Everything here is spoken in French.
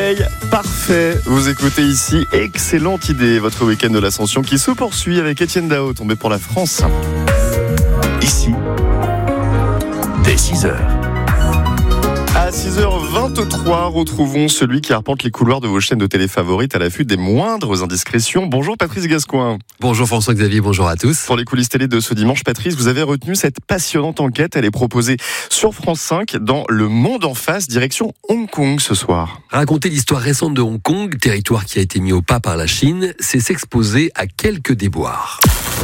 soleil, parfait. Vous écoutez ici, excellente idée. Votre week-end de l'Ascension qui se poursuit avec Étienne Dao, tombé pour la France. Ici, dès 6h. À 6h23, retrouvons celui qui arpente les couloirs de vos chaînes de télé favorites à l'affût des moindres indiscrétions. Bonjour Patrice Gascoin. Bonjour François-Xavier, bonjour à tous. Pour les coulisses télé de ce dimanche, Patrice, vous avez retenu cette passionnante enquête. Elle est proposée sur France 5 dans Le Monde en face, direction Hong Kong ce soir. Raconter l'histoire récente de Hong Kong, territoire qui a été mis au pas par la Chine, c'est s'exposer à quelques déboires.